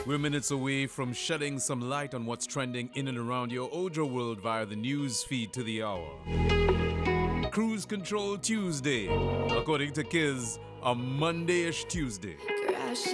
We're minutes away from shedding some light on what's trending in and around your Ojo world via the news feed to the hour. Cruise Control Tuesday, according to Kiz, a Monday-ish Tuesday.